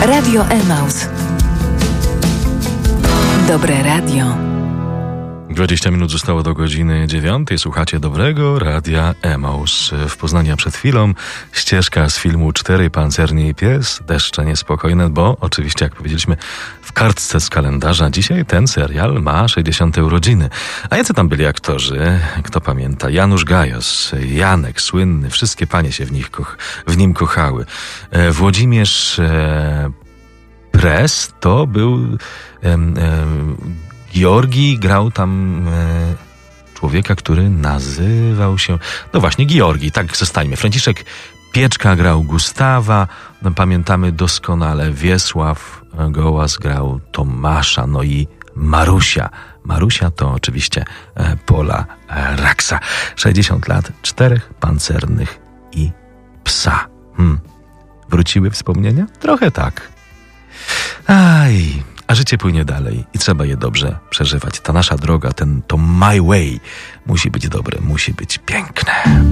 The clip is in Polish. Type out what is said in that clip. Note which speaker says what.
Speaker 1: Radio Emaus. Dobre radio.
Speaker 2: 20 minut zostało do godziny 9. Słuchacie Dobrego Radia Emaus. W Poznaniu przed chwilą ścieżka z filmu 4 Pancerni i pies, Deszcze niespokojne, bo oczywiście, jak powiedzieliśmy w kartce z kalendarza, dzisiaj ten serial ma 60. urodziny. A jacy tam byli aktorzy? Kto pamięta? Janusz Gajos, Janek słynny, wszystkie panie się w nim kochały. Włodzimierz Pres to był... Georgi grał tam człowieka, który nazywał się... No właśnie, Georgi, tak zostańmy. Franciszek Pieczka grał Gustawa, no, pamiętamy doskonale. Wiesław Gołas grał Tomasza, no i Marusia. Marusia to oczywiście Pola Raksa. 60 lat, 4 pancernych i psa. Wróciły wspomnienia? Trochę tak. A życie płynie dalej i trzeba je dobrze przeżywać. Ta nasza droga, to my way musi być dobre, musi być piękne.